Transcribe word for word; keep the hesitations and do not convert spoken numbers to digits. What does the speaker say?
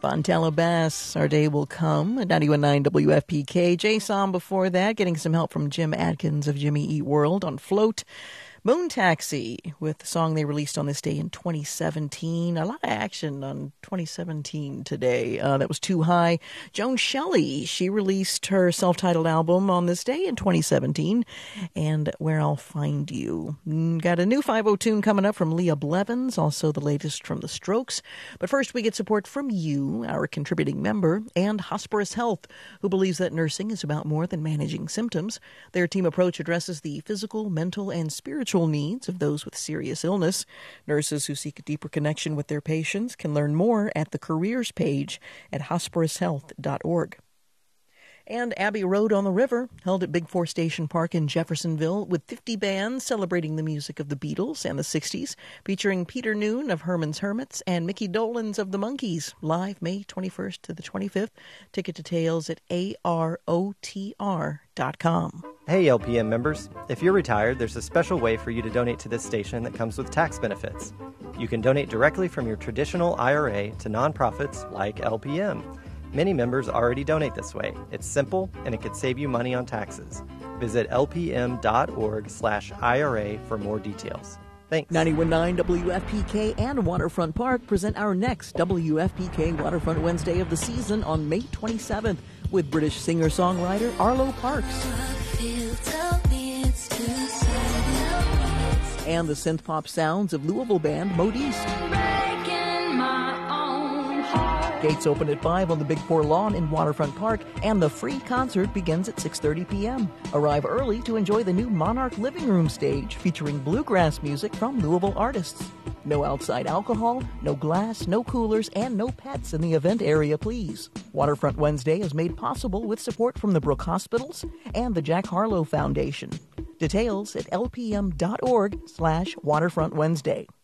Fontella Bass, Our Day Will Come, at ninety-one point nine W F P K. J-Som before that, getting some help from Jim Adkins of Jimmy Eat World on Float. Moon Taxi, with the song they released on this day in twenty seventeen. A lot of action on twenty seventeen today. Uh, that was Too High. Joan Shelley, she released her self-titled album on this day in twenty seventeen. And Where I'll Find You. Got a new five oh tune coming up from Leah Blevins, also the latest from The Strokes. But first we get support from you, our contributing member, and Hosperis Health, who believes that nursing is about more than managing symptoms. Their team approach addresses the physical, mental, and spiritual needs of those with serious illness. Nurses who seek a deeper connection with their patients can learn more at the careers page at hosperis health dot org. And Abbey Road on the River, held at Big Four Station Park in Jeffersonville, with fifty bands celebrating the music of the Beatles and the sixties, featuring Peter Noon of Herman's Hermits and Mickey Dolenz of the Monkees, live May twenty-first to the twenty-fifth. Ticket details at A R O T R dot com. Hey L P M members, if you're retired, there's a special way for you to donate to this station that comes with tax benefits. You can donate directly from your traditional I R A to nonprofits like L P M. Many members already donate this way. It's simple, and it could save you money on taxes. Visit lpm.org slash IRA for more details. Thanks. ninety-one point nine W F P K and Waterfront Park present our next W F P K Waterfront Wednesday of the season on May twenty-seventh with British singer-songwriter Arlo Parks. And the synth-pop sounds of Louisville band Modiste. Gates open at five on the Big Four lawn in Waterfront Park, and the free concert begins at six thirty p.m. Arrive early to enjoy the new Monarch Living Room stage featuring bluegrass music from Louisville artists. No outside alcohol, no glass, no coolers, and no pets in the event area, please. Waterfront Wednesday is made possible with support from the Brook Hospitals and the Jack Harlow Foundation. Details at lpm.org slash Waterfront Wednesday.